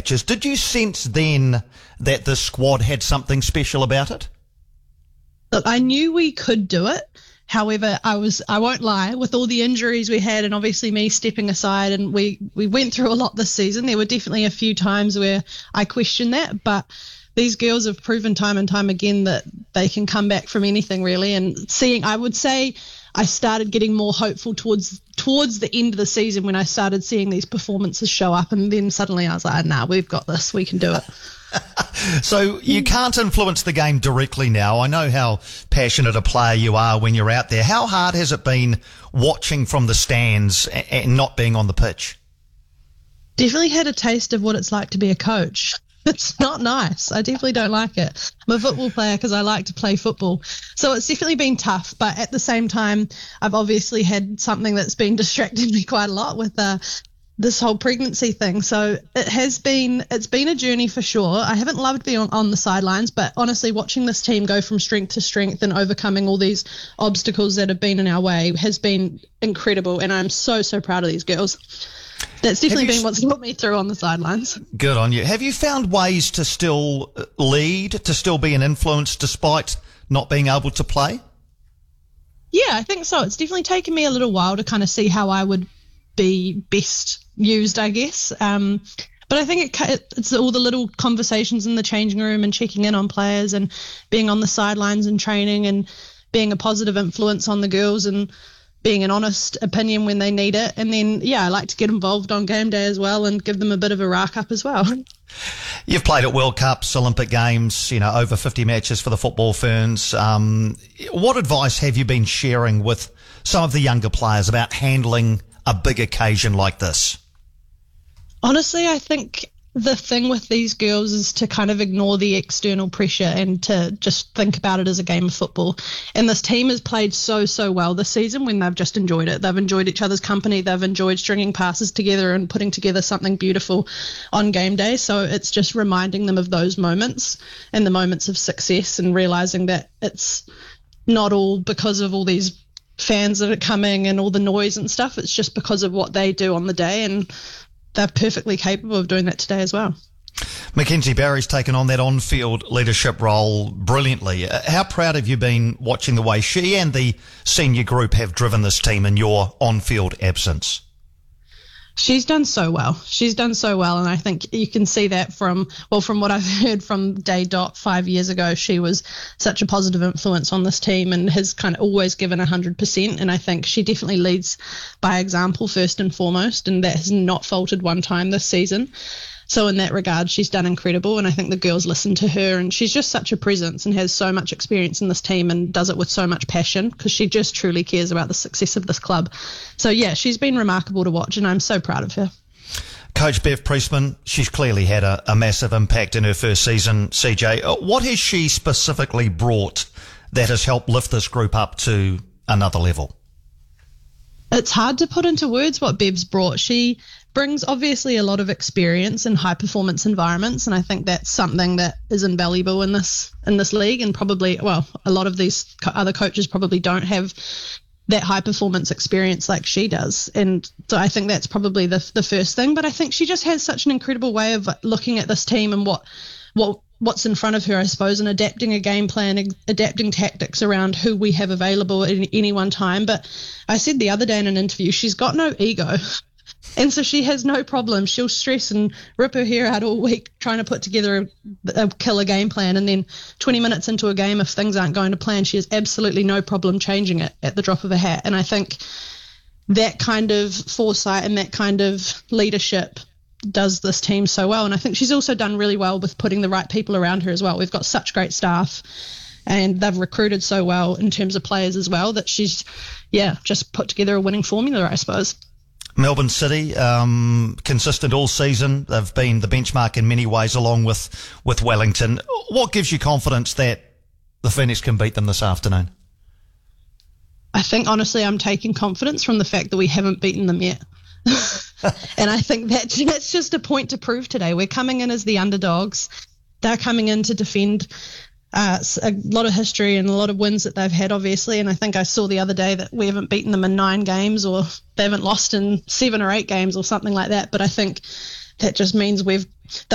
matches. Did you sense then that the squad had something special about it? Look, I knew we could do it. However, I won't lie, with all the injuries we had and obviously me stepping aside, and we went through a lot this season, there were definitely a few times where I questioned that, but these girls have proven time and time again that they can come back from anything really. And I would say I started getting more hopeful towards the end of the season when I started seeing these performances show up, and then suddenly I was like, nah, we've got this, we can do it. So you can't influence the game directly now. I know how passionate a player you are when you're out there. How hard has it been watching from the stands and not being on the pitch? Definitely had a taste of what it's like to be a coach. It's not nice. I definitely don't like it. I'm a football player because I like to play football. So it's definitely been tough. But at the same time, I've obviously had something that's been distracting me quite a lot with this whole pregnancy thing. So it's been a journey for sure. I haven't loved being on the sidelines, but honestly, watching this team go from strength to strength and overcoming all these obstacles that have been in our way has been incredible. And I'm so, so proud of these girls. That's definitely been what's got me through on the sidelines. Good on you. Have you found ways to still lead, to still be an influence despite not being able to play? Yeah, I think so. It's definitely taken me a little while to kind of see how I would be best used, I guess. But I think it's all the little conversations in the changing room and checking in on players and being on the sidelines and training and being a positive influence on the girls and being an honest opinion when they need it. And then, yeah, I like to get involved on game day as well and give them a bit of a rack up as well. You've played at World Cups, Olympic Games, over 50 matches for the Football Ferns. What advice have you been sharing with some of the younger players about handling a big occasion like this? Honestly, I think the thing with these girls is to kind of ignore the external pressure and to just think about it as a game of football. And this team has played so, so well this season when they've just enjoyed it. They've enjoyed each other's company. They've enjoyed stringing passes together and putting together something beautiful on game day. So it's just reminding them of those moments and the moments of success and realizing that it's not all because of all these fans that are coming and all the noise and stuff. It's just because of what they do on the day, and they're perfectly capable of doing that today as well. Mackenzie Barry's taken on that on-field leadership role brilliantly. How proud have you been watching the way she and the senior group have driven this team in your on-field absence? She's done so well. And I think you can see that from what I've heard from day dot 5 years ago. She was such a positive influence on this team and has kind of always given 100%. And I think she definitely leads by example first and foremost, and that has not faltered one time this season. So in that regard, she's done incredible, and I think the girls listen to her, and she's just such a presence and has so much experience in this team and does it with so much passion because she just truly cares about the success of this club. So yeah, she's been remarkable to watch, and I'm so proud of her. Coach Bev Priestman, she's clearly had a massive impact in her first season. CJ, what has she specifically brought that has helped lift this group up to another level? It's hard to put into words what Bev's brought. She brings obviously a lot of experience in high performance environments, and I think that's something that is invaluable in this league, and probably, well, a lot of these other coaches probably don't have that high performance experience like she does. And so I think that's probably the first thing. But I think she just has such an incredible way of looking at this team and what's in front of her, I suppose, and adapting a game plan, adapting tactics around who we have available at any one time. But I said the other day in an interview, she's got no ego. And so she has no problem. She'll stress and rip her hair out all week trying to put together a killer game plan. And then 20 minutes into a game, if things aren't going to plan, she has absolutely no problem changing it at the drop of a hat. And I think that kind of foresight and that kind of leadership does this team so well. And I think she's also done really well with putting the right people around her as well. We've got such great staff, and they've recruited so well in terms of players as well that she's, just put together a winning formula, I suppose. Melbourne City, consistent all season. They've been the benchmark in many ways along with Wellington. What gives you confidence that the Phoenix can beat them this afternoon? I think, honestly, I'm taking confidence from the fact that we haven't beaten them yet. And I think that's just a point to prove today. We're coming in as the underdogs. They're coming in to defend a lot of history and a lot of wins that they've had, obviously. And I think I saw the other day that we haven't beaten them in 9 games, or they haven't lost in 7 or 8 games or something like that. But I think that just means